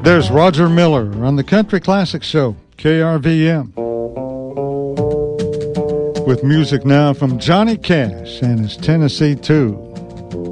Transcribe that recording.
There's Roger Miller on the Country Classic Show, KRVM. With music now from Johnny Cash and his Tennessee 2.